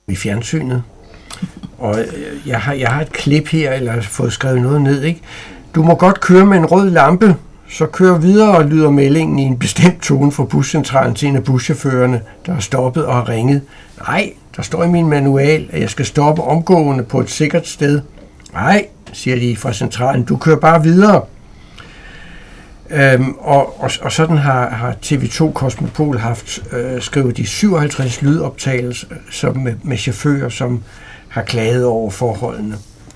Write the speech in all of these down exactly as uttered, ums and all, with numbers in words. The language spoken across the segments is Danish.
i fjernsynet. Og jeg har, jeg har et klip her, eller har fået skrevet noget ned, ikke? Du må godt køre med en rød lampe, så kør videre, og lyder meldingen i en bestemt tone fra buscentralen til en af buschaufførerne, der har stoppet og har ringet. Nej, der står i min manual, at jeg skal stoppe omgående på et sikkert sted. Nej, siger de fra centralen, du kører bare videre. Øhm, og, og, og sådan har, har T V to Kosmopol haft øh, skrevet de syvoghalvtreds lydoptagelser som med, med chauffører, som har klaget over forholdene.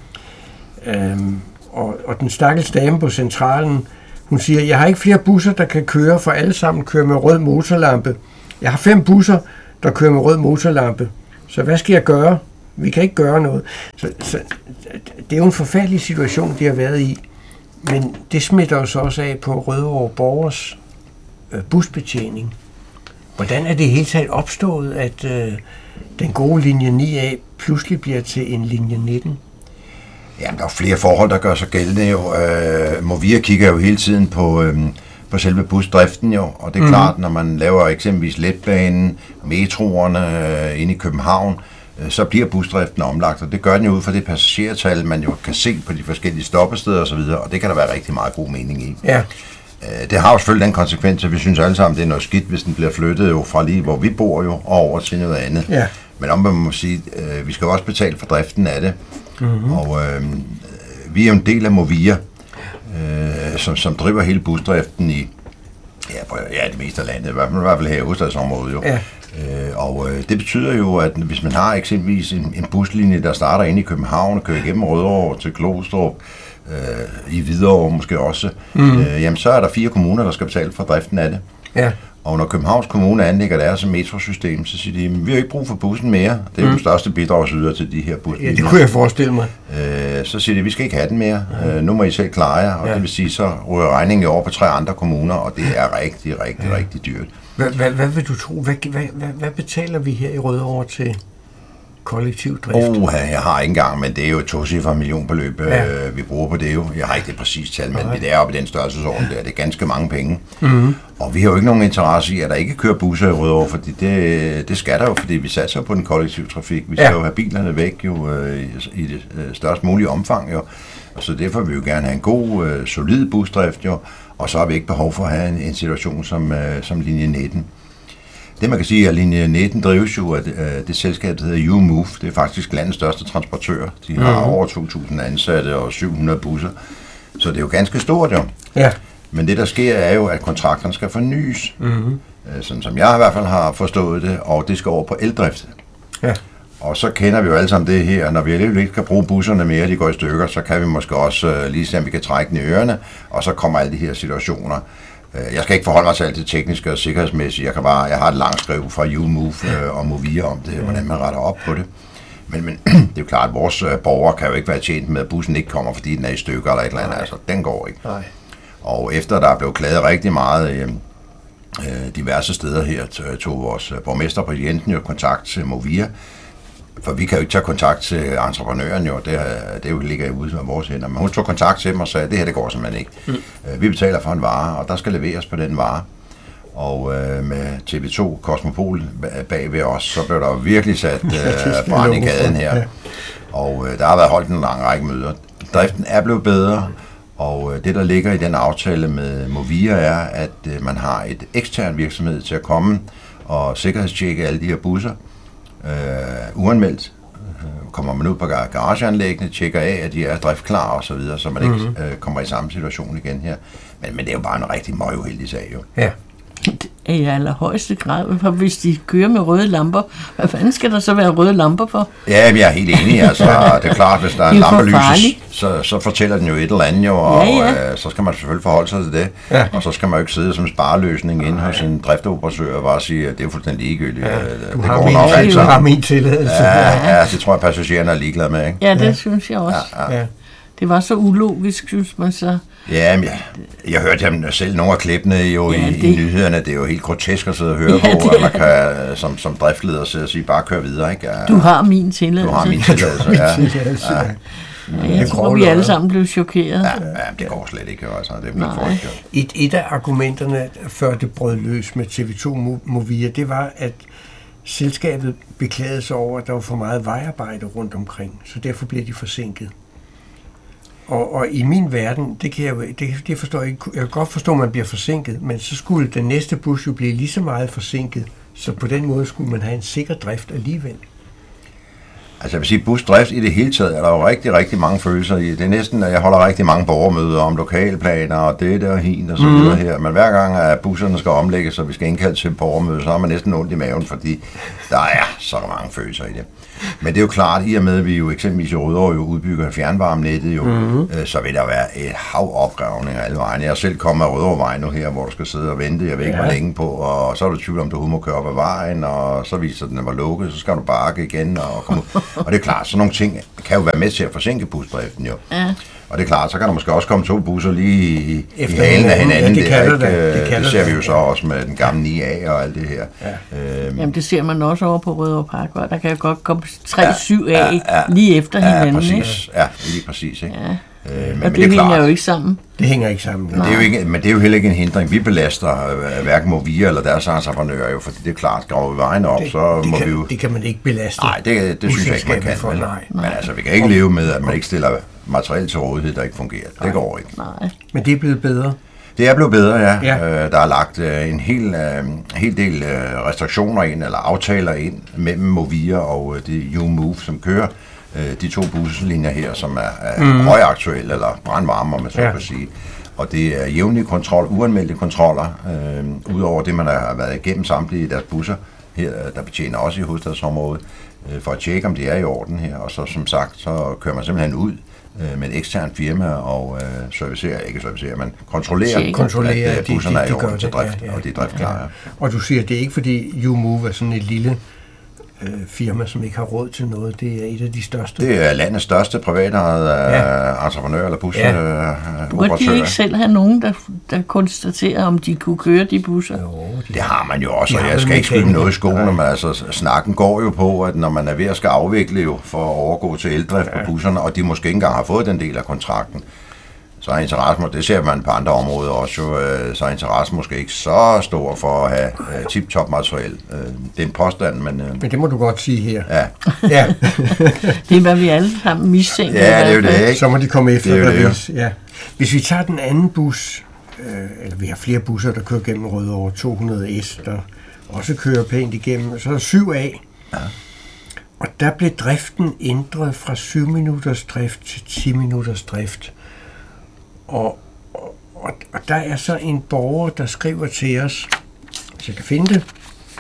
Øhm, og, og den stakkels dame på centralen, hun siger, jeg har ikke flere busser, der kan køre, for alle sammen kører med rød motorlampe. Jeg har fem busser, der kører med rød motorlampe. Så hvad skal jeg gøre? Vi kan ikke gøre noget. Så, så det er jo en forfærdelig situation, de har været i. Men det smitter jo så også af på Rødovre Borgers øh, busbetjening. Hvordan er det hele taget opstået, at øh, den gode linje ni A pludselig bliver til en linje nitten? Jamen, der er flere forhold, der gør sig gældende jo. Øh, Movia kigger jo hele tiden på, øh, på selve busdriften jo, og det er mm-hmm. klart, når man laver eksempelvis letbanen, metroerne øh, inde i København, øh, så bliver busdriften omlagt, og det gør den jo ud fra det passagertal, man jo kan se på de forskellige stoppesteder osv., og det kan der være rigtig meget god mening i. Ja. Øh, det har jo selvfølgelig den konsekvens, at vi synes alle sammen, det er noget skidt, hvis den bliver flyttet jo fra lige, hvor vi bor jo, og over til noget andet. Ja. Men om man må sige, øh, vi skal jo også betale for driften af det. Mm-hmm. Og øh, vi er jo en del af Movia, øh, som, som driver hele busdriften i ja, på, ja, det meste af landet, i hvert fald, i hvert fald her i hovedstadsområdet jo. Ja. Øh, og øh, det betyder jo, at hvis man har eksempelvis en, en buslinje, der starter inde i København og kører igennem Rødovre til Glostrup, øh, i Hvidovre måske også, mm-hmm. øh, jamen så er der fire kommuner, der skal betale for driften af det. Ja. Og når Københavns Kommune anlægger deres metrosystem, så siger de, vi har ikke brug for bussen mere. Det er jo mm. den største bidragsyder til de her buslinjer. Ja, det kunne jeg forestille mig. Øh, så siger de, vi skal ikke have den mere. Øh, nu må I selv klare jer. Og ja. Det vil sige, så ryger regningen over på tre andre kommuner, og det er rigtig, rigtig, ja. rigtig dyrt. Hvad, hvad, hvad vil du tro? Hvad, hvad, hvad, hvad betaler vi her i Rødovre til kollektiv drift? Oh, jeg har ikke engang, men det er jo et tocifret millionbeløb, ja. øh, vi bruger på det jo. Jeg har ikke det præcise tal, men okay. det er oppe i den størrelsesorden der. Det er ganske mange penge. Mm-hmm. Og vi har jo ikke nogen interesse i, at der ikke kører busser i Rødovre, fordi det, det skal der jo, fordi vi satser på den kollektive trafik. Vi skal ja. jo have bilerne væk jo, øh, i det øh, størst mulige omfang jo. Så derfor vil vi jo gerne have en god, øh, solid busdrift jo, og så har vi ikke behov for at have en, en situation som, øh, som linje nitten. Det man kan sige, at linje nitten drives jo af det, uh, det selskab, der hedder U-Move. Det er faktisk landets største transportør. De har mm-hmm. over to tusind ansatte og syv hundrede busser. Så det er jo ganske stort jo. Ja. Men det der sker er jo, at kontrakterne skal fornyes. Mm-hmm. Uh, sådan som jeg i hvert fald har forstået det, og det skal over på eldrift. Ja. Og så kender vi jo alle sammen det her, når vi alligevel ikke kan bruge busserne mere, de går i stykker, så kan vi måske også uh, lige se, om vi kan trække den i ørerne, og så kommer alle de her situationer. Jeg skal ikke forholde mig til alt det tekniske og sikkerhedsmæssige. Jeg kan bare, jeg har et langt skriv fra U-Move øh, og Movia om det, hvordan man retter op på det. Men, men det er jo klart, at vores øh, borgere kan jo ikke være tjent med, at bussen ikke kommer, fordi den er i stykker eller et eller andet. Altså, den går ikke. Nej. Og efter der er blevet klaget rigtig meget øh, diverse steder her, tog vores borgmester på Jenten jo kontakt til Movia. For vi kan jo ikke tage kontakt til entreprenøren jo, det, det jo ligger jo ude af vores hænder. Men hun tog kontakt til dem og sagde, at det her det går simpelthen ikke. Mm. Vi betaler for en vare, og der skal leveres på den vare. Og øh, med T V to Kosmopol bag ved os, så blev der virkelig sat øh, brand i gaden her. Ja. Og øh, der har været holdt en lang række møder. Driften er blevet bedre, og øh, det der ligger i den aftale med Movia er, at øh, man har et ekstern virksomhed til at komme og sikkerhedstjekke alle de her busser. Uh, uanmeldt uh, kommer man ud på garageanlæggene, tjekker af, at de er driftklar og så videre, så man mm-hmm. ikke uh, kommer i samme situation igen her. Men, men det er jo bare en rigtig møguheldig sag jo. Ja. Det er i allerhøjeste grad, for hvis de kører med røde lamper, hvad fanden skal der så være røde lamper for? Ja, jeg er helt enig. Altså, det er klart, hvis der er en lampelys, så, så fortæller den jo et eller andet jo, og ja, ja. Uh, så skal man selvfølgelig forholde sig til det. Ja. Og så skal man jo ikke sidde som spareløsning inde hos en driftoperatør og bare sige, at det er fuldstændig ligegyldigt. Ja, det du går har, nok, min, altså. du har min tilladelse. Ja, ja, det tror jeg, passagererne er ligeglade med. Ikke? Ja, det ja. synes jeg også. Ja, ja. Det var så ulogisk, synes man så. Ja, men jeg, jeg hørte jamen, selv nogle af klippene jo ja, i, det... i nyhederne. Det er jo helt grotesk at sidde og høre ja, på, at man kan som, som driftleder sidde og sige, bare kør videre. Ikke? Ja, du har min tilladelse. Du har min tilladelse, ja. min tilladelse. ja. ja. Jeg tror, vi alle sammen blev chokeret. Ja, ja det går slet ikke. Altså. Det er et, et af argumenterne, før det brød løs med T V to Movia, det var, at selskabet beklagede sig over, at der var for meget vejarbejde rundt omkring, så derfor blev de forsinket. Og, og i min verden, det kan jeg det, det forstår jeg ikke. Jeg kan godt forstå, at man bliver forsinket, men så skulle den næste bus jo blive lige så meget forsinket, så på den måde skulle man have en sikker drift alligevel. Altså jeg vil sige, busdrift i det hele taget er der jo rigtig, rigtig mange følelser i. Det er næsten, at jeg holder rigtig mange borgermøder om lokalplaner og det der og hin og så mm. videre her. Men hver gang, at busserne skal omlægges, og vi skal indkalde til borgermøde, så har man næsten ondt i maven, fordi der er så mange følelser i det. Men det er jo klart, i og med, at vi jo eksempelvis i Rødovre jo udbygger fjernvarmenettet jo, mm. øh, så vil der være et hav opgravning alle vejen. Jeg er selv kommet af Rødovre nu her, hvor du skal sidde og vente, jeg ved ikke, ja. hvor længe på, og så er du tvivl om, du må køre op ad vejen, og så viser den, at den var lukket, så skal du bakke igen og komme ud. Og det er klart, sådan nogle ting kan jo være med til at forsinke busdriften jo. Ja. Og det er klart, så kan der måske også komme to busser lige i, i halen af hinanden. Ja, det, der, det, det, det, det ser vi jo så også med den gamle ni A og alt det her. Ja. Øhm. Jamen det ser man også over på Rødovre Park, hvor der kan jo godt komme tre syv A ja, ja, lige efter ja, hinanden. Præcis. Ja, lige præcis. Ikke? Ja. Øh, men, og det, det hænger klart, jo ikke sammen. Det hænger ikke sammen. Men det, er jo ikke, men det er jo heller ikke en hindring. Vi belaster øh, hverken Movia eller deres entreprenører jo, for det er klart, graver vi vejen op, det, så det må kan, vi jo... Det kan man ikke belaste. Nej, det, det synes jeg ikke, man kan. For, nej. Men altså, vi kan ikke leve med, at man ikke stiller materiale til rådighed, der ikke fungerer. Nej. Det går ikke. Nej. Men det er blevet bedre. Det er blevet bedre, ja. ja. Øh, der er lagt øh, en hel, øh, hel del øh, restriktioner ind, eller aftaler ind, mellem Movia og øh, det U-Move, som kører øh, de to buslinjer her, som er, er mm. højaktuelle, eller brandvarme, om man så ja. kan sige. Og det er jævnlige kontrol, uanmeldte kontroller, øh, udover det, man har været igennem samtlige i deres busser, her, der betjener også i hovedstadsområdet, øh, for at tjekke, om det er i orden her. Og så som sagt, så kører man simpelthen ud med et eksternt firma og øh, servicerer, ikke servicerer, men kontrollerer, kontrollerer at, at busserne de, de, de er i orden til drift, ja, ja, og de er driftklare. Ja. Og du siger, at det er ikke fordi U-Move er sådan et lille øh, firma, som ikke har råd til noget. Det er et af de største. Det er landets største privatejede ja. entreprenør eller busoperatører. Ja. Må de ikke selv have nogen, der, der konstaterer, om de kunne køre de busser? Jo, de det har man jo også, og jeg skal ikke skyde noget i skolen, men altså, snakken går jo på, at når man er ved at skal afvikle jo for at overgå til eldrift ja. på busserne, og de måske ikke engang har fået den del af kontrakten, så er interesse, det ser man på andre områder også jo, så er interesse måske ikke så stor for at have tip-top materiel. Det er en påstand, men... Men det må du godt sige her. Ja. ja. Det er, hvad vi alle sammen mistænker. Ja, det er jo det, ikke? Så må de komme efter det. det ja. Hvis vi tager den anden bus, øh, eller vi har flere busser, der kører gennem Rødovre, to hundrede S, der også kører pænt igennem, så er der syv A. Ja. Og der blev driften ændret fra syv minutters drift til ti minutters drift. Og, og, og der er så en borger, der skriver til os, hvis jeg kan finde det.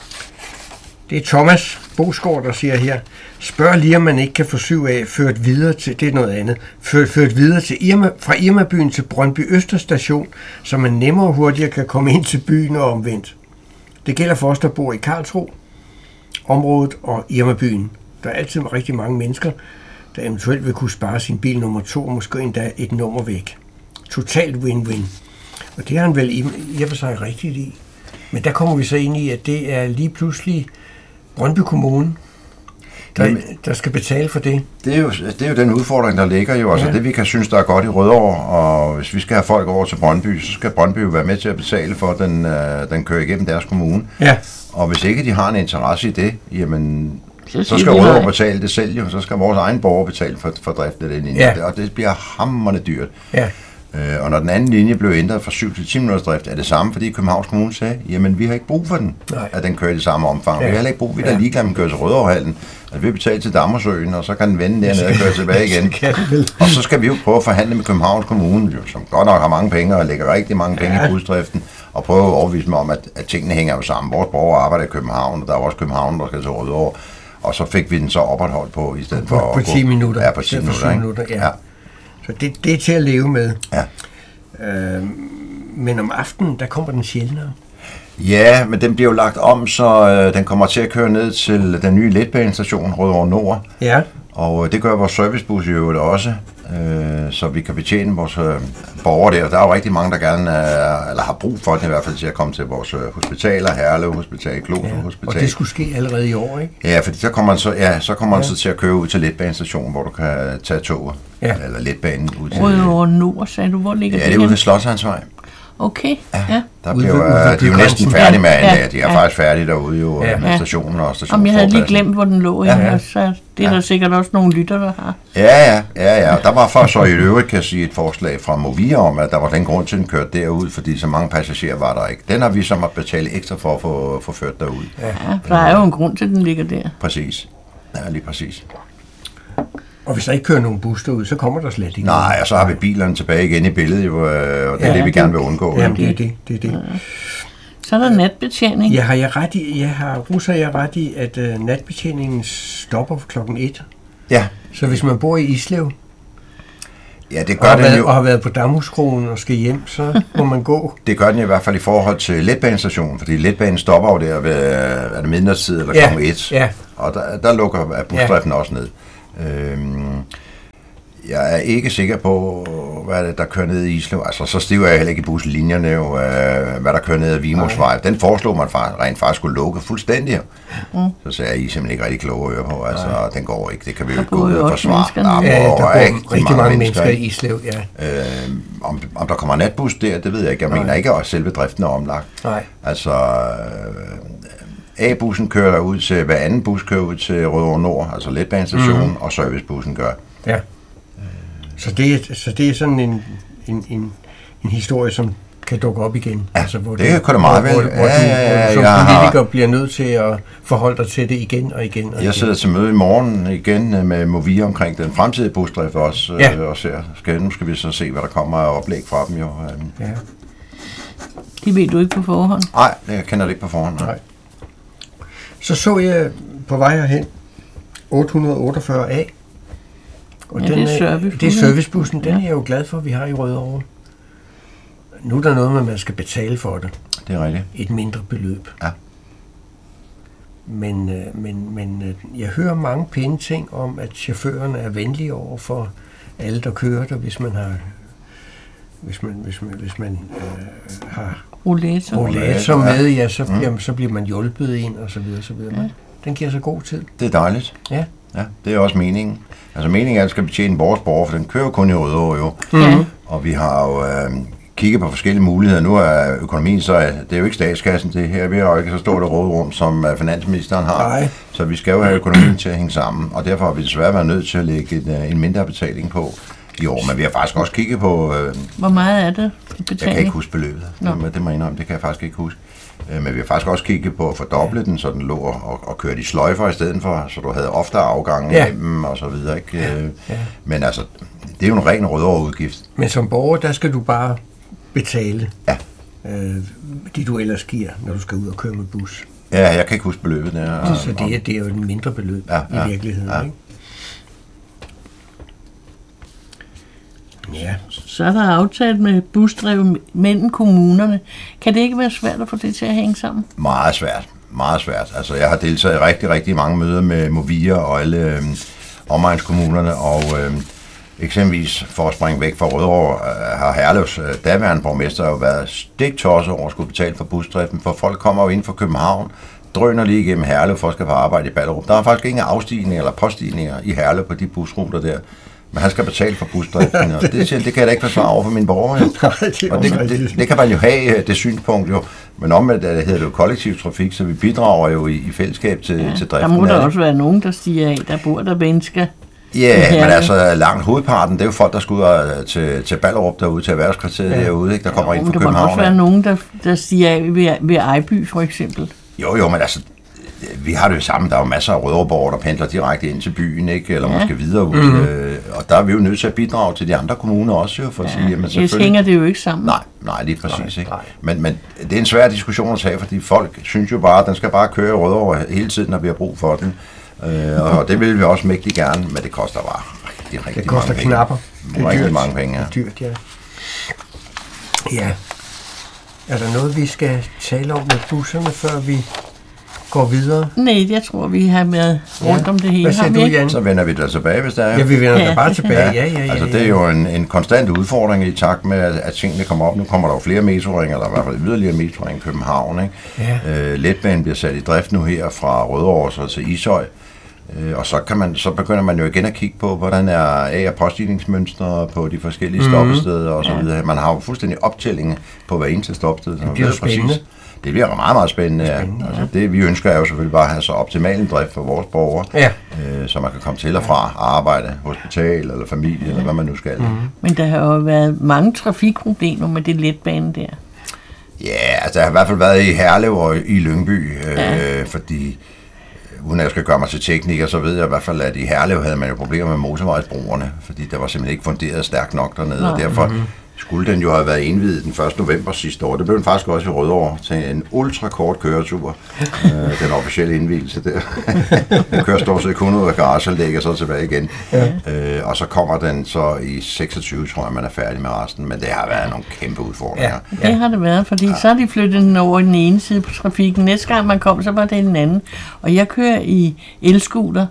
Det er Thomas Bosgaard, der siger her, spørg lige, om man ikke kan få syv A ført videre til, det er noget andet, ført, ført videre til Irma, fra Irma-byen til Brøndby Østerstation, så man nemmere og hurtigere kan komme ind til byen og omvendt. Det gælder for os, der bor i Karlsro, området og Irma-byen. Der er altid rigtig mange mennesker, der eventuelt vil kunne spare sin bil nummer to, og måske endda et nummer væk. Totalt win-win. Og det har han vel i, i og for sig rigtigt i. Men der kommer vi så ind i, at det er lige pludselig Brøndby Kommune, der, Jamen, der skal betale for det. Det er, jo, det er jo den udfordring, der ligger jo. Altså ja. Det, vi kan synes, der er godt i Rødovre, og hvis vi skal have folk over til Brøndby, så skal Brøndby jo være med til at betale for, at den, øh, den kører igennem deres kommune. Ja. Og hvis ikke de har en interesse i det, jamen... Så, så skal Rødovre betale det selv jo. Så skal vores egen borger betale for, for driften af den linje. Ja. Og det bliver hamrende dyrt. Ja. Øh, og når den anden linje blev ændret fra syv til ti minutters drift, er det samme, fordi Københavns Kommune sagde, jamen vi har ikke brug for den, Nej. at den kører i det samme omfang. Ja. Vi har heller ikke brug, vi er ja. ligeglade med at køre til Rødovrehallen, at vi betaler til Dammersøen, og så kan den vende dernede og køre tilbage igen. Og så skal vi jo prøve at forhandle med Københavns Kommune, jo, som godt nok har mange penge og lægger rigtig mange penge ja. i busdriften, og prøve at overbevise dem om, at, at tingene hænger jo sammen. Vores borgere arbejder i København, og der er også København, der skal til Rødovre. Og så fik vi den så opretholdt på, i stedet på, for... På ti minutter. Ja, på ti minutter, minutter ja. ja. Så det, det er til at leve med. Ja. Øh, men om aftenen, der kommer den sjældnere. Ja, men den bliver jo lagt om, så øh, den kommer til at køre ned til den nye letbanestation, Rødovre Nord. Ja. Og øh, det gør vores servicebus i øvrigt også, øh, så vi kan betjene vores øh, borgere der. Der er jo rigtig mange, der gerne øh, eller har brug for det i hvert fald til at komme til vores øh, hospitaler, Herlev Hospital, Kloster ja. Hospital. Og det skulle ske allerede i år, ikke? Ja, fordi så kommer man så, ja, så, kommer man ja. så til at køre ud til letbanestationen, hvor du kan tage toget, ja. eller letbanen ud til... Rødovre Nord, sagde du, hvor ligger ja, det? Ja, det er ude ved Slotshavnsvej. Okay, ja. ja. Der blev, uh, de er jo næsten færdige med at anlægge. De er ja. faktisk færdige derude jo ja. med stationen og stationen. Om jeg havde lige glemt, hvor den lå, ja. Ja. Så det er ja. der sikkert også nogle lytter, der har. Ja, ja, ja, ja. Der var faktisk så i øvrigt, kan jeg sige, et forslag fra Movia om, at der var den grund til, at den kørte derud, fordi så mange passagerer var der ikke. Den har vi så måtte betale ekstra for at få, få ført derud. Ja, ja, for der er jo en grund til, at den ligger der. Præcis. Ja, lige præcis. Og hvis der ikke kører nogen bus derud, så kommer der slet ikke. Nej, og så har vi bilerne tilbage igen i billedet, jo, og det er ja, det, vi det, gerne vil undgå. Jamen, det er det. det, er det. Ja. Så er der natbetjening. Ja, har jeg ret i, jeg har, Russer, jeg ret i, at uh, natbetjeningen stopper klokken et. Ja. Så hvis man bor i Islev, ja, det gør og, den været, jo. og har været på Damhuskroen og skal hjem, så må man gå. Det gør den i hvert fald i forhold til letbanestationen, fordi letbanen stopper jo der ved er det midnatstid eller ja. klokken et. Ja. Og der, der lukker busdriften ja. også ned. Øhm, jeg er ikke sikker på, hvad det, der kører ned i Islev. Altså, så stiver jeg heller ikke i buslinjerne, jo, øh, hvad der kører ned ad Vimosvej. Den foreslog man faktisk, rent faktisk skulle lukke fuldstændig. Mm. Så sagde jeg, I er simpelthen ikke rigtig kloge at høre på. Altså, nej. Den går ikke. Det kan vi jo ikke gå ud og forsvare. Ja, der går rigtig, rigtig mange, mange mennesker i Islev, ja. Øh, om, om der kommer natbus der, det ved jeg ikke. Jeg nej. mener ikke, at selve driften er omlagt. Nej. Altså, øh, A-bussen kører ud til, hver anden bus kører ud til Rødovre Nord, altså letbanestationen, mm. og servicebussen gør. Ja. Så det, er, så det er sådan en, en, en, en historie, som kan dukke op igen. Ja, altså, hvor det du, kan det meget vel. Hvor, hvor, ja, hvor du, ja, ja, som ja, politiker har... bliver nødt til at forholde dig til det igen og igen. Og jeg igen. sidder til møde i morgen igen med Movia omkring den fremtidige busdrift også. Ja. Og ser, skal, nu skal vi så se, hvad der kommer af oplæg fra dem. Jo. Ja. Det ved du ikke på forhånd? Nej, jeg kender det ikke på forhånd. Nej. Nej. Så så jeg på vej herhen otte hundrede otteogfyrre A. Og ja, den det er servicebussen. Det er servicebussen. Den ja. er jeg jo glad for, at vi har i Rødovre. Nu er der noget med, at man skal betale for det. Det er rigtigt. Et mindre beløb. Ja. Men, men, men jeg hører mange pæne ting om, at chaufførerne er venlige over for alle, der kører der, hvis man har hvis man, hvis man, hvis man øh, har rollator, rollator med, ja, så bliver, mm. så bliver man hjulpet ind, og så videre, så videre. Ja. Den giver så god tid. Det er dejligt. Ja. Ja, det er også meningen. Altså meningen er, at den skal betjene vores borgere, for den kører kun i Rødovre jo. Mm-hmm. Og vi har jo øh, kigget på forskellige muligheder. Nu er økonomien så, det er jo ikke statskassen det her, vi har jo ikke så stort et rådrum, som finansministeren har. Nej. Så vi skal jo have økonomien til at hænge sammen, og derfor har vi desværre været nødt til at lægge en, en mindre betaling på i år. Men vi har faktisk også kigget på... Øh, Hvor meget er det betaling? Jeg kan ikke huske beløbet. Det, det må jeg indrømme, det kan jeg faktisk ikke huske. Men vi har faktisk også kigget på at fordoble ja. den, så den lå og, og kørte i sløjfer i stedet for, så du havde ofte afgange ja. igennem og så videre. Ikke? Ja. Ja. Men altså, det er jo en ren Rødovre-udgift. Men som borger, der skal du bare betale ja. øh, det, du ellers giver, når du skal ud og køre med bus. Ja, jeg kan ikke huske beløbet der. Og, så det er, det er jo et mindre beløb ja, ja, i virkeligheden, ja. ikke? Ja. Så er der aftalt med busdrev mellem kommunerne. Kan det ikke være svært at få det til at hænge sammen? Meget svært. Meget svært. Altså, jeg har deltaget i rigtig, rigtig mange møder med Movia og alle øh, omegnskommunerne, og øh, eksempelvis for at springe væk fra Rødovre, øh, har Herlevs øh, daværende borgmester jo været stiktosset over at skulle betale for busdriften, for folk kommer jo ind fra København, drøner lige igennem Herlev for at skal på arbejde i Ballerup. Der er faktisk ingen afstigninger eller påstigninger i Herlev på de busruter der. Men han skal betale for busdriften, og det, det kan jeg da ikke forsvare over for mine borgere. Nej, det, og det, det, det kan man jo have, det synspunkt jo. Men omvendt det hedder det jo kollektiv trafik, så vi bidrager jo i, i fællesskab til, ja, til driften. Der må der også være nogen, der stiger af, der bor der mennesker. Ja, men altså langt hovedparten, det er jo folk, der skal ud til, til Ballerup derude, til erhvervskvarteret ja. derude, ikke? Der kommer ja, ind fra København. Der må også være nogen, der, der stiger af ved, ved Ejby for eksempel. Jo, jo, men altså, vi har det jo samme. Der er jo masser af rødovreborgere, der pendler direkte ind til byen, ikke? Eller ja. måske videre ud. Mm-hmm. Øh, og der er vi jo nødt til at bidrage til de andre kommuner også, jo, for ja. at sige, jamen selvfølgelig... Det hænger det jo ikke sammen. Nej, nej, lige præcis, nej, ikke? Nej. Men, men det er en svær diskussion at tage, fordi folk synes jo bare, at den skal bare køre Rødovre hele tiden, når vi har brug for den. Øh, og det vil vi også mægtig gerne, men det koster bare rigtig, rigtig det koster mange knapper. penge. Det er rigtig dyrt. mange penge, ja. Det er dyrt, ja. Ja. Er der noget, vi skal tale om med busserne, før vi går videre? Nej, jeg tror, vi har været rundt ja. om det hele. Hvad siger du, Jan? Så vender vi der tilbage, hvis der er. Ja, vi vender ja. der bare tilbage. Ja, ja, ja. ja altså, det er jo en, en konstant udfordring i takt med, at, at tingene kommer op. Nu kommer der jo flere metroringe, eller i hvert fald yderligere metroringe i København. Ikke? Ja. Øh, letbanen bliver sat i drift nu her fra Rødovre så til Ishøj. Øh, og så, kan man, så begynder man jo igen at kigge på, hvordan er af- og påstigningsmønstre på de forskellige mm-hmm. stoppesteder og så videre. Man har jo fuldstændig optælling på hver eneste stoppested. Det bliver spændende. Præcis. Det bliver meget, meget spændende. spændende ja. Altså, det vi ønsker er jo selvfølgelig bare at have så optimal en drift for vores borgere, ja. øh, så man kan komme til og fra arbejde, hospital eller familie, eller hvad man nu skal. Mm-hmm. Men der har jo været mange trafikproblemer med det letbane der. Ja, altså der har i hvert fald været i Herlev og i Lyngby, øh, ja. fordi uden at jeg skal gøre mig til tekniker, så ved jeg i hvert fald, at i Herlev havde man jo problemer med motorvejsbroerne, fordi der var simpelthen ikke funderet stærkt nok dernede, og derfor mm-hmm. skulle den jo have været indviet den første november sidste år. Det blev den faktisk også i Rødovre til en ultrakort køretur, øh, den officielle indvielse der. Den kører stort set kun ud af garageanlæg og så tilbage igen. Ja. Øh, og så kommer den så i seksogtyve, tror jeg, man er færdig med resten, men det har været nogle kæmpe udfordringer. Ja. Det har det været, fordi ja. så har de flyttet den over i den ene side på trafikken. Næste gang man kom, så var det den anden. Og jeg kører i elscooter,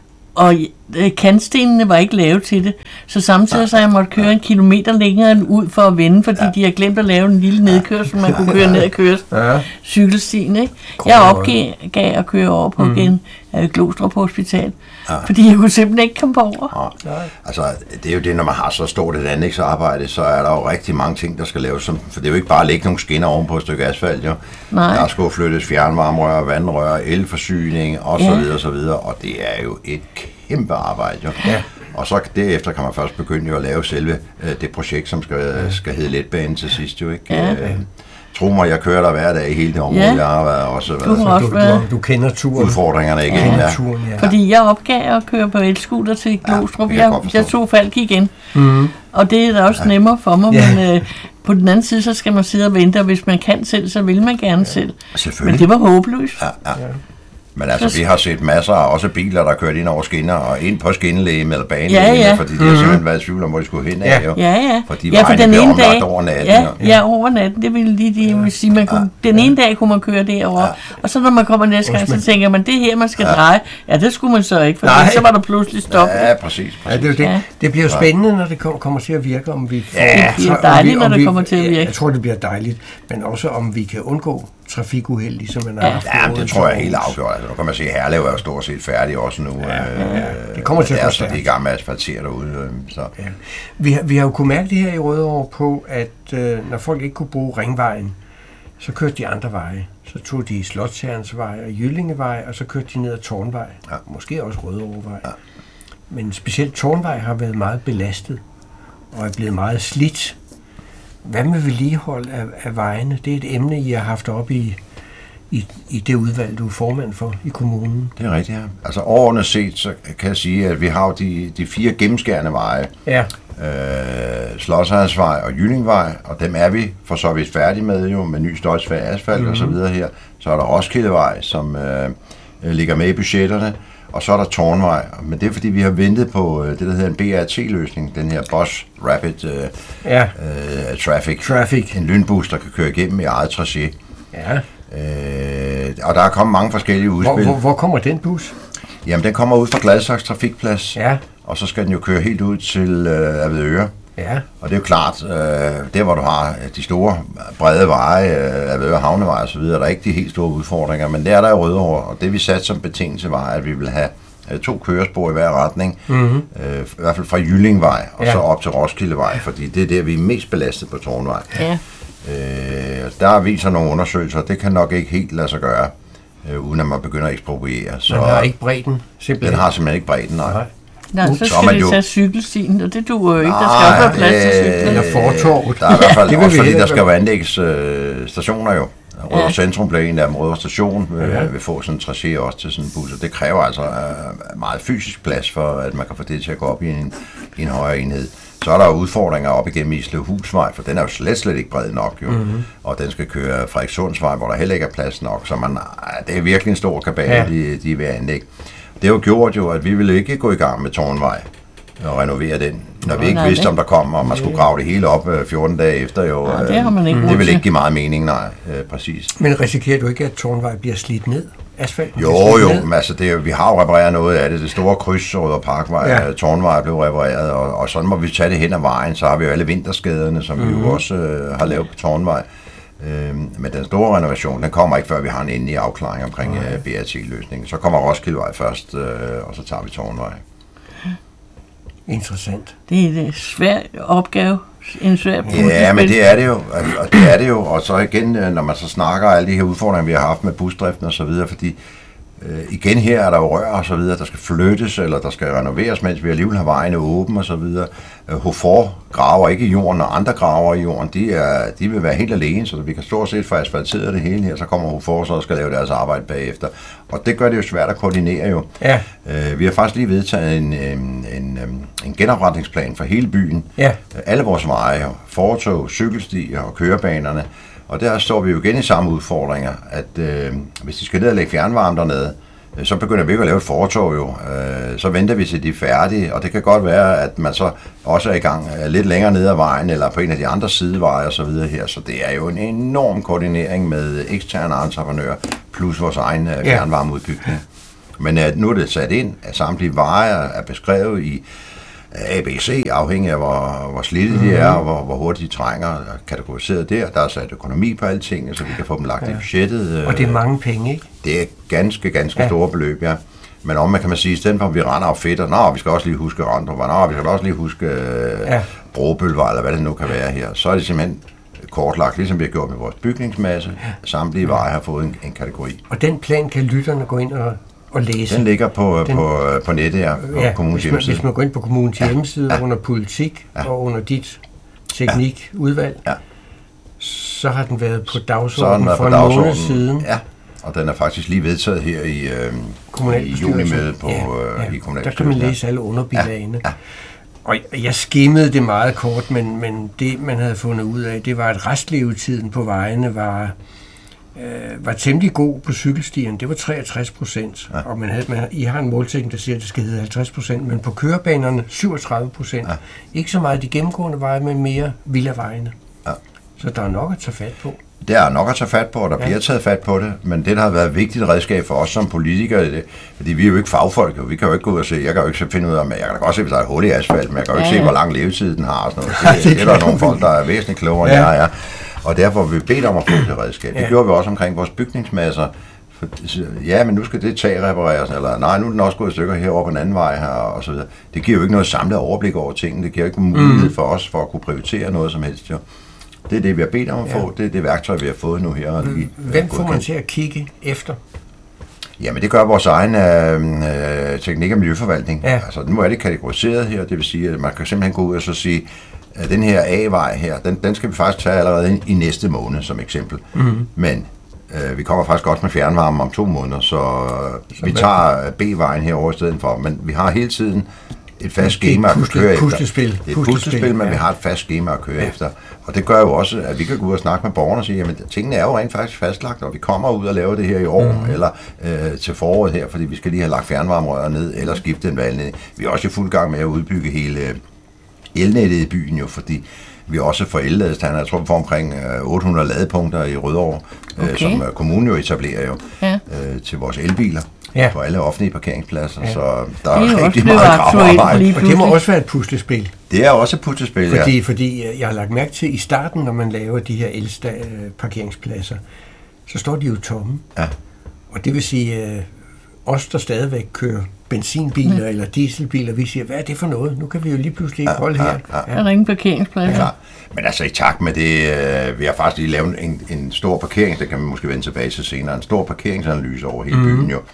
og kantstenene var ikke lavet til det, så samtidig så jeg måtte køre en kilometer længere end ud for at vende, fordi ja. de har glemt at lave en lille nedkørsel, man kunne køre ned og køre ja. cykelstien. Ikke? Jeg opgav at køre over på mm. uh, Glostrup Hospital, ja. fordi jeg kunne simpelthen ikke komme over. Ja. Altså, det er jo det, når man har så stort et anlægsarbejde, så er der jo rigtig mange ting, der skal laves, som, for det er jo ikke bare at lægge nogle skinner oven på et stykke asfalt, jo. Nej. Der skal flyttes fjernvarmerør, vandrør, elforsyning og så videre, og så videre, og det er jo et kæmpe arbejde, jo. Ja. Og så derefter kan man først begynde jo at lave selve øh, det projekt, som skal, skal hedde letbanen til sidst, jo, ikke? Ja. Øh, tro mig, jeg kører der hver dag i hele det område, ja. jeg har været også været. Du, også du, du, du kender turen. Udfordringerne igen, ja. ja. Turen, ja. Fordi jeg opgav at køre på elscooter til Glostrup. Ja, jeg, jeg, jeg tog Falk igen. Mm. Og det er da også ja. nemmere for mig, ja. men øh, på den anden side, så skal man sidde og vente, og hvis man kan selv, så vil man gerne ja. selv. Men det var håbløst. Ja, ja. ja. Men altså, vi har set masser af også biler, der kørt ind over skinner, og ind på skinnelæge med banen, ja, ja. fordi de har simpelthen været i tvivl om, hvor de skulle hen af, jo. Ja, ja. Fordi ja, for den ene dag, over natten. Ja, ja, over natten, det ville de, de vil sige, man kunne, ja, den ene dag kunne man køre derover, ja. og så når man kommer næste gang, så tænker man, det her, man skal ja. dreje. Ja, det skulle man så ikke, for så var der pludselig stop. Ja, præcis. præcis. Ja, det, det, det bliver spændende, når det kommer til at virke, om vi får... Ja, det bliver dejligt, når det kommer til at virke. Jeg tror, det bliver dejligt, men også om vi kan undgå trafikuheld, ligesom man har haft. Ja, det tror jeg er helt afgjort. Altså, nu kan man se, at Herlev er jo stort set færdig også nu. Ja, ja, ja. Det kommer til at gå stærkt. Det er i gang med at asfaltere derude. Så. Ja. Vi, har, vi har jo kunnet mærke det her i Rødovre på, at øh, når folk ikke kunne bruge Ringvejen, så kørte de andre veje. Så tog de Slotsherrens vej og Jyllingevej, og så kørte de ned ad Tårnvej. Ja. Måske også Rødovrevej. Ja. Men specielt Tårnvej har været meget belastet og er blevet meget slidt. Hvad med vedligehold af, af vejene? Det er et emne, I har haft op i, i, i det udvalg, du er formand for i kommunen. Det er rigtigt, ja. Altså overordnet set, så kan jeg sige, at vi har de, de fire gennemskærende veje. Ja. Øh, Slotsherrensvej og Jyllingevej, og dem er vi for så vidt færdige med, jo, med ny støjsvag asfalt mm-hmm. og så videre her. Så er der Roskildevej, som øh, ligger med i budgetterne. Og så er der Tårnvej, men det er fordi, vi har ventet på det, der hedder en B R T-løsning, den her Bus Rapid uh, ja. uh, Traffic. Traffic. En lynbus, der kan køre igennem i eget tracé. Ja. Uh, og der er kommet mange forskellige udspil. Hvor, hvor, hvor kommer den bus? Jamen, den kommer ud fra Gladsaxe Trafikplads, ja. og så skal den jo køre helt ud til uh, Avedøre. Ja. Og det er jo klart, uh, der hvor du har de store, brede veje, uh, Avedøre Havnevej og så videre, der er ikke de helt store udfordringer, men der er der i Rødovre, og det vi satte som betingelse var, at vi ville have uh, to kørespor i hver retning, mm-hmm. uh, i hvert fald fra Jyllingevej og ja. så op til Roskildevej, fordi det er der, vi er mest belastet på Tårnvej. Ja. Uh, der viser nogle undersøgelser, det kan nok ikke helt lade sig gøre, uh, uden at man begynder at ekspropriere. Så den har ikke bredden, simpelthen? Den har simpelthen ikke bredden, nej. nej. Nej, så skal det tage cykelstien, og det duer jo ikke. Der skal også være plads til cykler. Eller fortorvet. Der er i hvert fald også, fordi der skal jo anlægges øh, stationer jo. Rødovre ja. Centrum bliver en af dem, Rødovre Station øh, ja. vil få sådan en tracé også til sådan en bus, og det kræver altså øh, meget fysisk plads for, at man kan få det til at gå op i en, i en højere enhed. Så er der jo udfordringer op igennem Islevhusvej, for den er jo slet, slet ikke bred nok jo. Mm-hmm. Og den skal køre Frederikssundsvej, hvor der heller ikke er plads nok, så man, det er virkelig en stor kabale, ja. de, de er ved at anlægge. Det har jo gjort jo, at vi ville ikke gå i gang med Tårnvej og renovere den, når vi ikke nej, vidste, om der kom, og man skulle grave det hele op fjorten dage efter. Jo, nej, det har man ikke. Det vil ikke give meget mening, nej, øh, præcis. Men risikerer du ikke, at Tårnvej bliver slidt ned? Asfalten jo, jo, men altså det, vi har jo repareret noget af det. Det store kryds, Rødovre Parkvej, ja. Tårnvej blev repareret, og, og sådan må vi tage det hen ad vejen. Så har vi jo alle vinterskaderne, som mm-hmm. vi jo også øh, har lavet på Tårnvej. Øh, men den store renovation, den kommer ikke, før vi har en endelig afklaring omkring øh, B R T-løsningen. Så kommer Roskildevej først, øh, og så tager vi Tårnvej. Interessant. Det er en svær opgave. En svær ja, men det er det jo, og det er det jo, og så igen, når man så snakker alle de her udfordringer, vi har haft med busdriften og så videre, fordi øh, igen her er der jo rør og så videre, der skal flyttes, eller der skal renoveres, mens vi alligevel har vejene åbne og så videre. Øh, Hofor graver ikke i jorden, og andre graver i jorden, de, er, de vil være helt alene, så vi kan stort set få asfalteret det hele her, så kommer Hofor så og skal lave deres arbejde bagefter. Og det gør det jo svært at koordinere jo. Ja. Øh, vi har faktisk lige vedtaget en, en, en, en genopretningsplan for hele byen. Ja. Alle vores veje, fortov, cykelstier og kørebanerne. Og der står vi jo igen i samme udfordringer, at øh, hvis de skal ned og lægge fjernvarme dernede, øh, så begynder vi ikke at lave et fortov jo. Øh, så venter vi til de er færdige, og det kan godt være, at man så også er i gang øh, lidt længere ned ad vejen, eller på en af de andre sideveje og så videre her. Så det er jo en enorm koordinering med eksterne entreprenører, plus vores egen øh, fjernvarmeudbygning. Men øh, nu er det sat ind, at samtlige veje er beskrevet i A B C, afhængig af hvor, hvor slidte de er, og hvor, hvor hurtigt de trænger, kategoriseret der. Der er sat økonomi på alle tingene, så vi kan få dem lagt ja. i budgettet. Og det er mange penge, ikke? Det er ganske, ganske ja. store beløb, ja. Men om man kan man sige, i stedet for at vi render og fedter, nå, vi skal også lige huske Randrup, nå, vi skal også lige huske ja. Brobølvej, eller hvad det nu kan være her. Så er det simpelthen kortlagt, ligesom vi har gjort med vores bygningsmasse. Samtlige veje har fået en, en kategori. Og den plan kan lytterne gå ind og og læse. Den ligger på, den, på, på nettet her, på ja, kommunens hvis man, hjemmeside. Hvis man går ind på kommunens ja, hjemmeside, ja, under politik ja, og under dit teknikudvalg, ja, så har den været på dagsordenen for en måned siden. Ja, og den er faktisk lige vedtaget her i, øh, i junimødet på, ja, ja, i kommunalbestyrelsen. Der kan man læse alle underbilagene. Ja, ja. Og jeg skimmede det meget kort, men, men det, man havde fundet ud af, det var, at restlevetiden på vejene var Øh, var temmelig god på cykelstien. Det var treogtres procent. Ja. Og man havde, man, I har en målsætning, der siger, at det skal hedde halvtreds procent, men på kørebanerne syvogtredive procent. Ja. Ikke så meget de gennemgående veje, men mere villavejene. Ja. Så der er nok at tage fat på. Der er nok at tage fat på, og der ja. bliver taget fat på det, men det, der har været et vigtigt redskab for os som politikere, det, fordi vi er jo ikke fagfolk, og vi kan jo ikke gå ud og se, jeg kan jo ikke finde ud af, men jeg kan da godt se, hvis der er hul i asfalt, men jeg kan jo ikke ja. se, hvor lang levetid den har og sådan noget. Det, det, det er der nogle folk, der er væsentligt klogere, end ja. jeg er. Og derfor vil vi bedt om at få det redskab. Det ja. gjorde vi også omkring vores bygningsmasser. For, ja, men nu skal det tag repareres, eller nej, nu er den også gået i stykker herovre på den anden vej her, og så videre. Det giver jo ikke noget samlet overblik over tingene. Det giver ikke mulighed mm. for os for at kunne prioritere noget som helst. Jo. Det er det, vi har bedt om at få. Ja. Det er det værktøj, vi har fået nu her. Mm. Hvem får man til at kigge efter? Jamen, det gør vores egen øh, teknik- og miljøforvaltning. Ja. Altså, nu er det kategoriseret her, det vil sige, at man kan simpelthen gå ud og så sige, at den her A-vej her, den, den skal vi faktisk tage allerede i næste måned, som eksempel. Mm-hmm. Men øh, vi kommer faktisk også med fjernvarme om to måneder, så, så vi tager B-vejen herovre i stedet for. Men vi har hele tiden et fast schema at køre efter. Puslespil. Det er et puslespil, men ja. vi har et fast schema at køre ja. efter. Og det gør jo også, at vi kan gå ud og snakke med borgerne og sige, jamen tingene er jo rent faktisk fastlagt, og vi kommer ud og laver det her i år, mm. eller øh, til foråret her, fordi vi skal lige have lagt fjernvarmerør ned, eller skifte en valg ned. Vi er også i fuld gang med at udbygge hele elnettet i byen jo, fordi vi også får elladestandere. Jeg tror, vi får omkring otte hundrede ladepunkter i Rødovre, okay. øh, som kommunen jo etablerer jo, ja. øh, til vores elbiler. Ja. På alle offentlige parkeringspladser, ja. så der er, er rigtig meget gravearbejde. Og det må også være et puslespil. Det er også et puslespil, fordi, ja. Fordi jeg har lagt mærke til, i starten, når man laver de her elparkeringspladser, så står de jo tomme. Ja. Og det vil sige, at os, der stadigvæk kører benzinbiler mm. eller dieselbiler, vi siger, hvad er det for noget? Nu kan vi jo lige pludselig ikke holde ja, her. Ja, ja. Er der ingen parkeringspladser? Ja. Men altså i takt med det, øh, vi har faktisk lige lavet en, en stor parkering, det kan man måske vende tilbage til senere, en stor parkeringsanalyse over hele mm. byen jo.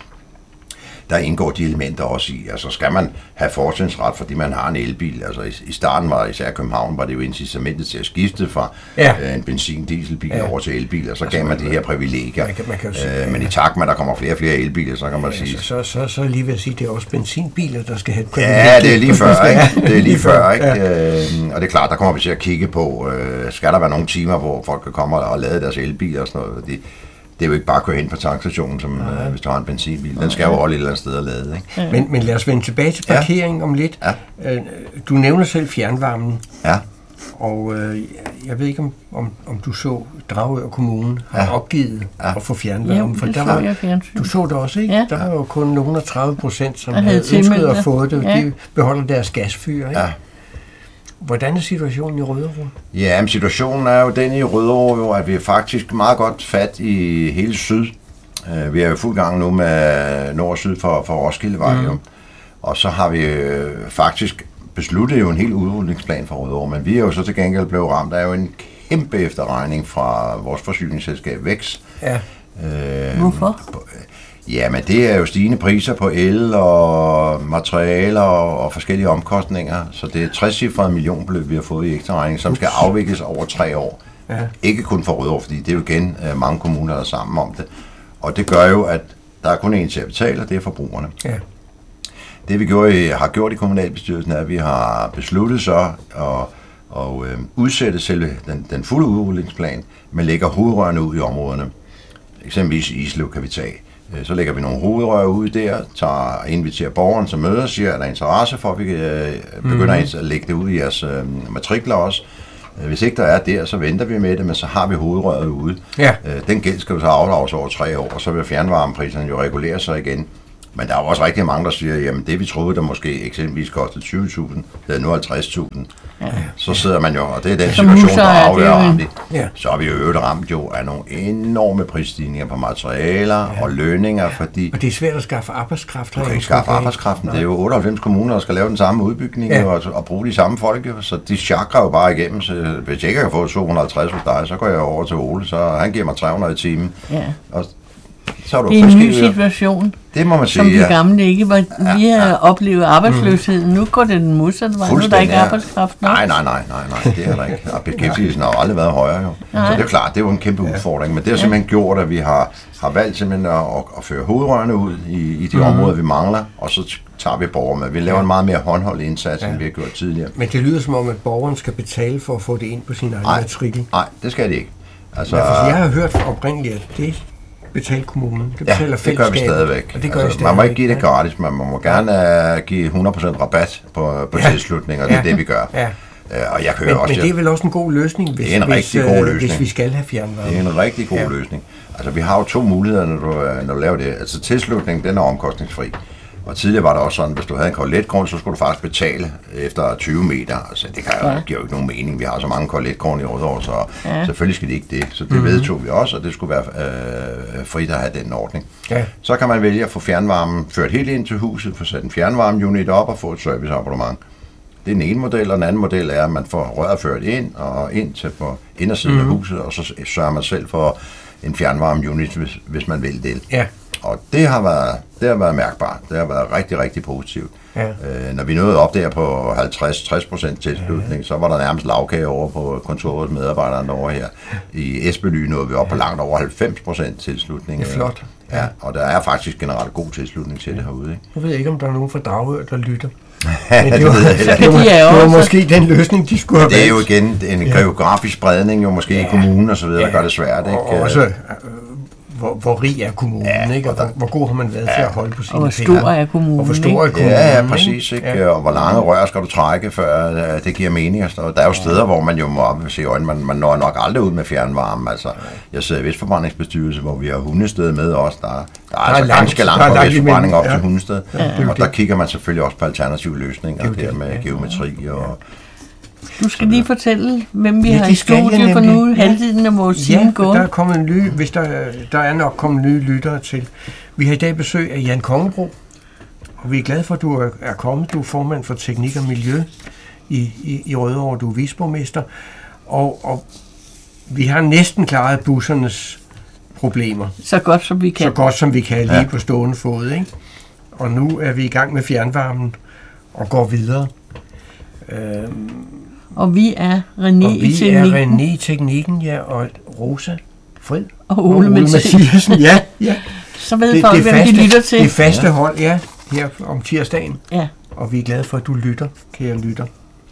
Der indgår de elementer også i. Altså skal man have fortrinsret, fordi man har en elbil. Altså i, i starten var især København, var det jo incitamentet til at skifte fra ja. øh, en benzin-dieselbil ja. over til elbil, og så altså, gav man det her privilegier. Man kan, man kan sige, øh, men i takt med, at der kommer flere og flere elbiler, så kan man ja, sige... Så, så, så, så lige ved at sige, det er også benzinbiler, der skal have et privilegier. Ja, det er lige før, ikke? Det er lige før, ikke? Ja. Øh, og det er klart, der kommer vi til at kigge på, øh, skal der være nogle timer, hvor folk kan komme og lade deres elbiler og sådan noget, fordi det er jo ikke bare at køre hen på tankstationen, som øh, hvis du har en benzinbil. Den skal jo også et eller andet sted at lade. Ikke? Ja. Men, men lad os vende tilbage til parkering ja. om lidt. Ja. Du nævner selv fjernvarmen. Ja. Og øh, jeg ved ikke, om, om, om du så Dragør Kommune har ja. opgivet ja. at få fjernvarme. Ja, det der så var, jeg du så det også, ikke? Ja. Der var jo kun nogle af tredive procent, som havde ønsket at få det. Ja. De beholder deres gasfyr, ikke? Ja. Hvordan er situationen i Rødovre? Ja, men situationen er jo den i Rødovre, jo, at vi er faktisk meget godt fat i hele syd. Vi er jo fuld gang nu med nord og syd for, for Roskildevej, mm. jo. Og så har vi øh, faktisk besluttet jo en helt udrulningsplan for Rødovre, men vi er jo så til gengæld blevet ramt af jo en kæmpe efterregning fra vores forsyningsselskab Vex. Ja. Øh, Hvorfor? Ja, men det er jo stigende priser på el og materialer og, og forskellige omkostninger, så det er et trecifret millionbeløb, vi har fået i ekstraregning, som skal afvikles over tre år. Ja. Ikke kun for Rødovre, fordi det er jo igen øh, mange kommuner, der er sammen om det. Og det gør jo, at der er kun en til at betale, og det er forbrugerne. Ja. Det vi gjorde i, har gjort i kommunalbestyrelsen er, at vi har besluttet så at, at øh, udsætte selve den, den fulde udrullingsplan, men lægger hovedrørene ud i områderne. Eksempelvis i Islev kan vi tage. Så lægger vi nogle hovedrør ud der, tager, inviterer borgeren til møder, siger, at der er interesse for, at vi øh, begynder mm-hmm. at lægge det ud i jeres øh, matrikler også. Hvis ikke der er der, så venter vi med det, men så har vi hovedrøret ude. Ja. Den gæld skal jo så afdrages over tre år, og så vil fjernvarmepriserne jo regulere sig igen. Men der er jo også rigtig mange, der siger, jamen det vi troede, der måske eksempelvis kostede tyve tusind, det er nu halvtreds tusind. Ja. Så sidder man jo, og det er den situation, der afgør ramt. Ja. Så er vi jo øvrigt ramt jo af nogle enorme prisstigninger på materialer ja. og lønninger, fordi... Og det er svært at skaffe arbejdskraft. Du kan ikke skaffe arbejdskraften. Det er jo otteoghalvfems kommuner, der skal lave den samme udbygning ja. og, og bruge de samme folk, så de chakrer jo bare igennem. Så hvis jeg ikke kan få to hundrede og halvtreds hos dig, så går jeg over til Ole, så han giver mig tre hundrede i timen. Ja. Og så er, det er en ny situation, det må man sige, som de gamle ikke var. Ja, vi har ja. oplevet arbejdsløsheden. Mm. Nu går det den modsatte vej. Nu er der ikke arbejdskraft nok. Nej, nej, nej, nej, nej, det er der ikke. Og beskæftigelsen har jo aldrig været højere. Jo. Så det er klart, det er jo en kæmpe ja. udfordring. Men det har simpelthen ja. gjort, at vi har, har valgt simpelthen at, at føre hovedrørene ud i, i de mm. områder, vi mangler. Og så tager vi borgere med. Vi laver ja. en meget mere håndholdt indsats, ja. end vi har gjort tidligere. Men det lyder som om, at borgeren skal betale for at få det ind på sin egen matrikel. Nej, det skal det ikke. Altså, ja, jeg har hørt oprindeligt, at det betaler kommunen. Det betaler ja, det gør vi stadigvæk. Og det gør altså, stadigvæk. Man må ikke give det gratis, men man må gerne uh, give hundrede procent rabat på, på ja. tilslutning, og det er ja. det, vi gør. Ja. Uh, og jeg kører men, også, men det er vel også en god løsning, hvis, det er en hvis, rigtig god løsning. hvis vi skal have fjernvarme. Det er en rigtig god ja. løsning. Altså, vi har jo to muligheder, når du, når du laver det. Altså, tilslutning, den er omkostningsfri. Og tidligere var det også sådan, at hvis du havde en korletgrund, så skulle du faktisk betale efter tyve meter. Altså, det kan jo, ja. giver jo ikke nogen mening. Vi har så mange korletgrunde i Rødovre, så ja. selvfølgelig skal det ikke det. Så det mm-hmm. vedtog vi også, og det skulle være øh, frit at have den ordning. Ja. Så kan man vælge at få fjernvarmen ført helt ind til huset, få sat en fjernvarmeunit op og få et serviceabonnement. Det er den ene model, og den anden model er, at man får røret ført ind og ind til på indersiden mm-hmm. af huset, og så sørger man selv for en fjernvarmeunit, hvis, hvis man vil det. Ja. Og det har været, det har været mærkbart. Det har været rigtig, rigtig positivt. Ja. Øh, når vi nåede op der på halvtreds til tres procent tilslutning, ja. så var der nærmest lavkage over på kontorets medarbejderne over her. I Esbely nåede vi op på langt over halvfems procent tilslutning. Det er flot. Ja, og der er faktisk generelt god tilslutning til det herude. Ikke? Jeg ved ikke, om der er nogen fra Dragør, der lytter. Men det var, det, det, det, var, det var måske den løsning, de skulle have. Det er jo igen en geografisk spredning, jo måske ja. i kommunen og så videre, der gør det svært. Ikke? Og også, hvor, hvor rig er kommunen, ja, ikke? Og hvor, hvor god har man været ja. til at holde på sine penge. Og hvor stor er kommunen, og hvor stor er kommunen, ja, ja, præcis. Ikke? Ja. Og hvor lange rør skal du trække, før det giver mening. Der er jo steder, hvor man jo må se øjne, man, man når nok aldrig ud med fjernvarme. Altså, jeg sidder i Vestforbrændingsbestyrelse, hvor vi har Hundested med os. Der, der er, der er altså langt, ganske langt fra Vestforbrænding op ja. til Hundested. Ja. Og der kigger man selvfølgelig også på alternative løsninger, der med ja. geometri og... Du skal lige fortælle, hvem vi ja, har i studiet, for nu halvdelen af vores time ja, går. Der er kommet en ny, hvis der, der er nok kommet nye lyttere til. Vi har i dag besøg af Jan Kongebro, og vi er glade for, at du er, er kommet. Du er formand for Teknik og Miljø i, i, i Rødovre, du er viceborgmester, og, og vi har næsten klaret bussernes problemer. Så godt som vi kan. Så godt som vi kan, lige ja. på stående fod, ikke? Og nu er vi i gang med fjernvarmen og går videre. Øhm, Og vi er René og i teknikken. Og vi er René i teknikken, ja, og Rosa Frid. Og Ole, Ole Mathiasen, ja, ja. Så ved det, folk, det hvem faste, de lytter til. Det er faste ja. hold, ja, her om tirsdagen. Ja. Og vi er glade for, at du lytter, kære lytter.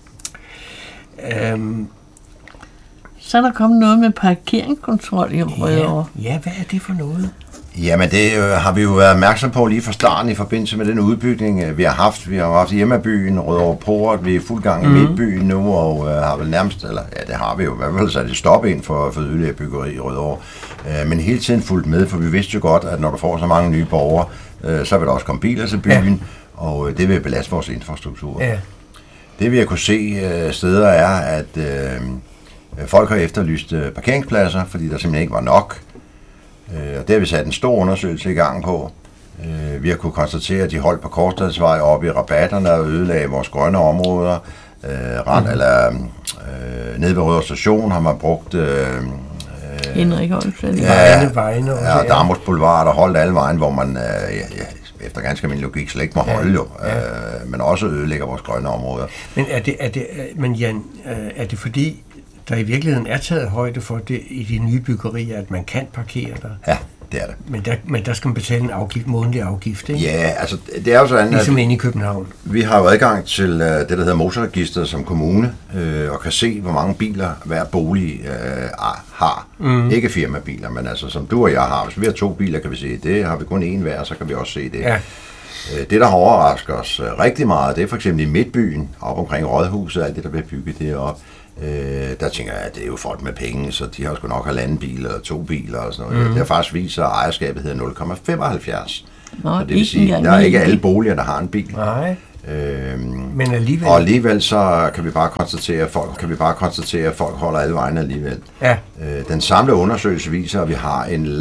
Øhm, Så er der kommet noget med parkeringskontrol i Rødovre. Ja, ja, hvad er det for noget? Jamen det øh, har vi jo været opmærksom på lige fra starten i forbindelse med den udbygning, øh, vi har haft. Vi har haft hjemmebyen, Rødovre Port, vi er fuld gang i mm. Midtbyen nu, og øh, har vel nærmest, eller ja, det har vi jo i hvert fald sat et stop ind for, for yderligere byggeri i Rødovre. Øh, men hele tiden fulgt med, for vi vidste jo godt, at når du får så mange nye borgere, øh, så vil der også komme biler til byen, ja. og øh, det vil belaste vores infrastruktur. Ja. Det vi har kunne se øh, steder er, at øh, folk har efterlyst øh, parkeringspladser, fordi der simpelthen ikke var nok. Øh, og det har vi sat en stor undersøgelse i gang på. Øh, vi har kunne konstatere, at de holdt på Korstadsvej oppe i rabatterne og ødelagde vores grønne områder. Øh, rand, mm. eller, øh, nede ved Rødovre Station har man brugt øh, Henrik Holmfeldt. Ja, vejene også, ja, Darmos Boulevard og holdt alle vejen, hvor man øh, ja, ja, efter ganske min logik slet ikke må holde jo, ja, ja. Øh, men også ødelægger vores grønne områder. Men er det, er det, men Jan, er det fordi, der i virkeligheden er taget højde for det i de nye byggerier, at man kan parkere der? Ja, det er det. Men der, men der skal man betale en afgift, månedlig afgift, ikke? Ja, altså det er jo sådan, ligesom inde i København. Vi har jo adgang til uh, det, der hedder motorregisteret som kommune, øh, og kan se, hvor mange biler hver bolig øh, har. Mm. Ikke firmabiler, men altså som du og jeg har. Hvis vi har to biler, kan vi se det. Har vi kun én hver, så kan vi også se det. Ja. Det, der har overrasket os rigtig meget, det er for eksempel i Midtbyen, op omkring Rådhuset, alt det, der bliver bygget deroppe. Øh, der tænker jeg, at det er jo folk med penge, så de har sgu nok halvanden bil eller to biler og sådan noget. Mm. Det har faktisk vist sig, at ejerskabet hedder nul komma femoghalvfjerds. Nå, så det vil sige, at der er ikke alle boliger, der har en bil. Nej. Øhm, Men alligevel... Og alligevel så kan vi bare konstatere, at folk, kan vi bare konstatere, at folk holder alle vejene alligevel. Ja. Øh, den samlede undersøgelse viser, at vi har en